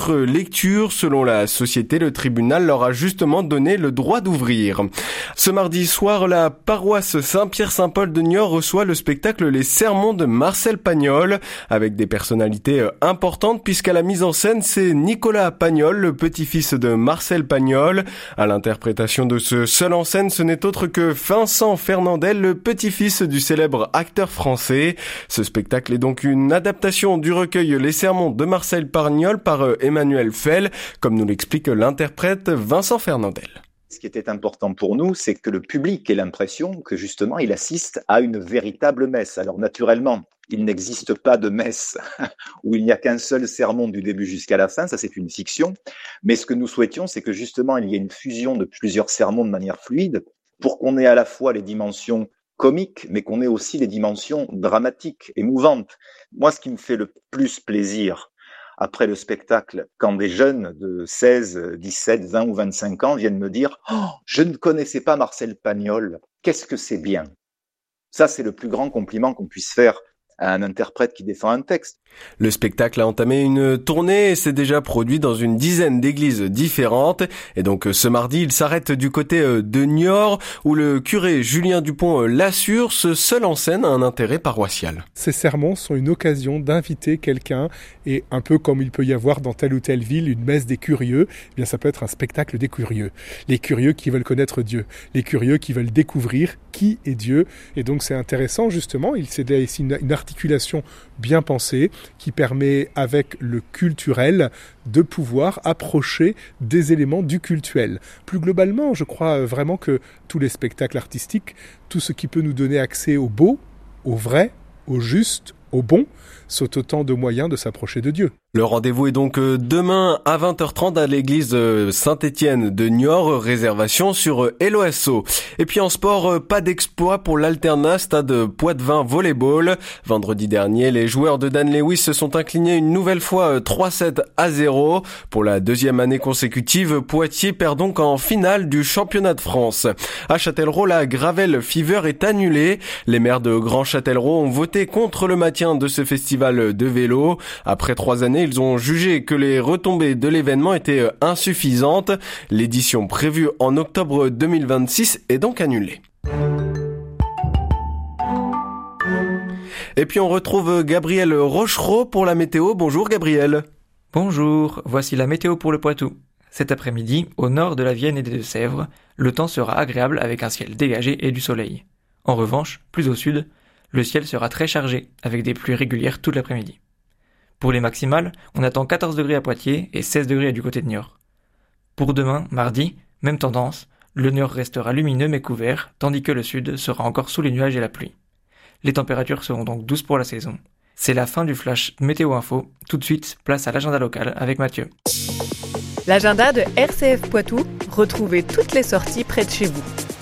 autre lecture. Selon la société, le tribunal leur a justement donné le droit d'ouvrir. Ce mardi soir, la paroisse Saint-Pierre-Saint-Paul de Niort reçoit le spectacle Les Sermons de Marcel Pagnol, avec des personnalités importantes puisqu'à la mise en scène, c'est Nicolas Pagnol, le petit-fils de Marcel Pagnol. À l'interprétation de ce seul en scène, ce n'est autre que Vincent Fernandel, le petit-fils du célèbre acteur français. Ce spectacle est donc une adaptation du recueil Les Sermons de Marcel Pagnol par Emmanuel Fell, comme nous l'explique l'interprète Vincent Fernandel. Ce qui était important pour nous, c'est que le public ait l'impression que justement il assiste à une véritable messe. Alors naturellement, il n'existe pas de messe où il n'y a qu'un seul sermon du début jusqu'à la fin, ça c'est une fiction. Mais ce que nous souhaitions, c'est que justement il y ait une fusion de plusieurs sermons de manière fluide pour qu'on ait à la fois les dimensions comiques, mais qu'on ait aussi les dimensions dramatiques, émouvantes. Moi, ce qui me fait le plus plaisir après le spectacle, quand des jeunes de 16, 17, 20 ou 25 ans viennent me dire « Oh, je ne connaissais pas Marcel Pagnol, qu'est-ce que c'est bien ?» Ça, c'est le plus grand compliment qu'on puisse faire à un interprète qui défend un texte. Le spectacle a entamé une tournée et s'est déjà produit dans une dizaine d'églises différentes. Et donc ce mardi, il s'arrête du côté de Niort, où le curé Julien Dupont l'assure, ce seul en scène a un intérêt paroissial. Ces sermons sont une occasion d'inviter quelqu'un, et un peu comme il peut y avoir dans telle ou telle ville une messe des curieux, eh bien ça peut être un spectacle des curieux. Les curieux qui veulent connaître Dieu, les curieux qui veulent découvrir qui est Dieu. Et donc c'est intéressant justement, c'est ici une articulation bien pensée, qui permet, avec le culturel, de pouvoir approcher des éléments du cultuel. Plus globalement, je crois vraiment que tous les spectacles artistiques, tout ce qui peut nous donner accès au beau, au vrai, au juste, au bon, sont autant de moyens de s'approcher de Dieu. Le rendez-vous est donc demain à 20h30 à l'église Saint-Étienne de Niort, réservation sur Helloasso. Et puis en sport, pas d'exploit pour l'Alternat, stade Poitevin volleyball. Vendredi dernier, les joueurs de Dan Lewis se sont inclinés une nouvelle fois 3-7-0. Pour la deuxième année consécutive, Poitiers perd donc en finale du championnat de France. À Châtellerault, la Gravel Fever est annulée. Les maires de Grand Châtellerault ont voté contre le maintien de ce festival de vélo. Après 3 années, ils ont jugé que les retombées de l'événement étaient insuffisantes. L'édition prévue en octobre 2026 est donc annulée. Et puis on retrouve Gabriel Rochereau pour la météo. Bonjour Gabriel. Bonjour, voici la météo pour le Poitou. Cet après-midi, au nord de la Vienne et des Deux-Sèvres, le temps sera agréable avec un ciel dégagé et du soleil. En revanche, plus au sud, le ciel sera très chargé, avec des pluies régulières toute l'après-midi. Pour les maximales, on attend 14 degrés à Poitiers et 16 degrés du côté de Niort. Pour demain, mardi, même tendance, le Niort restera lumineux mais couvert, tandis que le sud sera encore sous les nuages et la pluie. Les températures seront donc douces pour la saison. C'est la fin du flash Météo Info. Tout de suite, place à l'agenda local avec Mathieu. L'agenda de RCF Poitou, retrouvez toutes les sorties près de chez vous.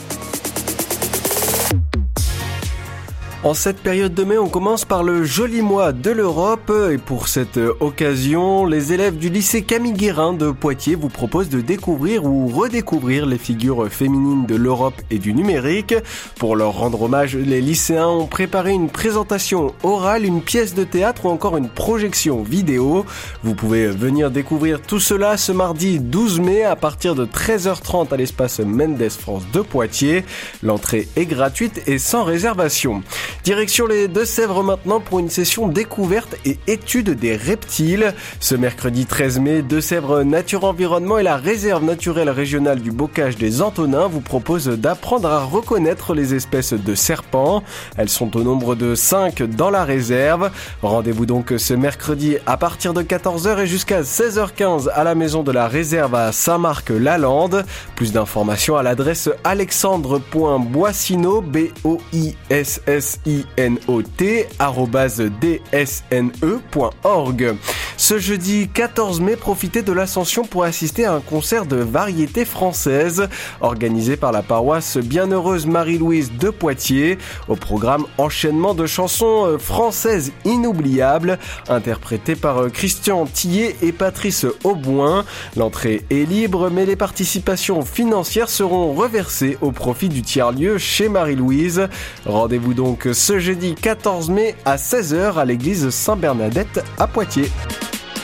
En cette période de mai, on commence par le joli mois de l'Europe et pour cette occasion, les élèves du lycée Camille Guérin de Poitiers vous proposent de découvrir ou redécouvrir les figures féminines de l'Europe et du numérique. Pour leur rendre hommage, les lycéens ont préparé une présentation orale, une pièce de théâtre ou encore une projection vidéo. Vous pouvez venir découvrir tout cela ce mardi 12 mai à partir de 13h30 à l'espace Mendes France de Poitiers. L'entrée est gratuite et sans réservation. Direction les Deux-Sèvres maintenant pour une session découverte et étude des reptiles. Ce mercredi 13 mai, Deux-Sèvres Nature Environnement et la réserve naturelle régionale du Bocage des Antonins vous proposent d'apprendre à reconnaître les espèces de serpents. Elles sont au nombre de 5 dans la réserve. Rendez-vous donc ce mercredi à partir de 14h et jusqu'à 16h15 à la maison de la réserve à Saint-Marc-la-Lande. Plus d'informations à l'adresse alexandre.boissino, boissinaut@dsne.org. Ce jeudi 14 mai, profitez de l'Ascension pour assister à un concert de variété française organisé par la paroisse Bienheureuse Marie-Louise de Poitiers. Au programme, enchaînement de chansons françaises inoubliables interprétées par Christian Tillet et Patrice Auboin. L'entrée est libre, mais les participations financières seront reversées au profit du tiers-lieu chez Marie-Louise. Rendez-vous donc ce jeudi 14 mai à 16h à l'église Saint-Bernadette à Poitiers.